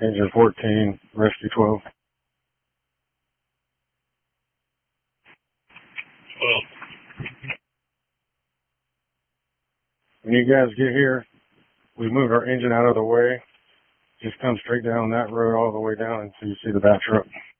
Engine 14, Rescue 12. Well, when you guys get here, we moved our engine out of the way. Just come straight down that road all the way down until you see the back truck.